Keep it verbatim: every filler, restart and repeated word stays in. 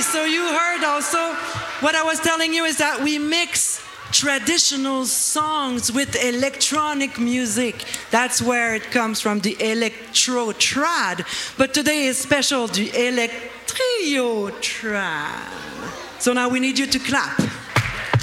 so you heard also what I was telling you is that we mix traditional songs with electronic music. That's where it comes from, the electro trad. But today is special, the electrio trad. So now we need you to clap.